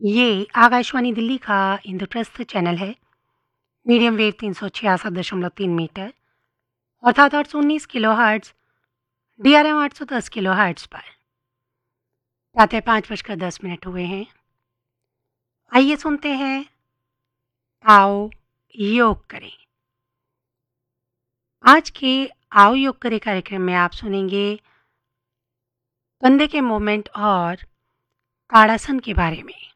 ये आकाशवाणी दिल्ली का इंद्रप्रस्थ चैनल है। मीडियम वेव 366.3 मीटर अर्थात 819 kilo hertz DRM 810 kilo hertz पर प्रातः 5:10 हुए हैं। आइए सुनते हैं, आओ योग करें। आज के आओ योग करें कार्यक्रम में आप सुनेंगे कंधे के मूवमेंट और ताड़ासन के बारे में।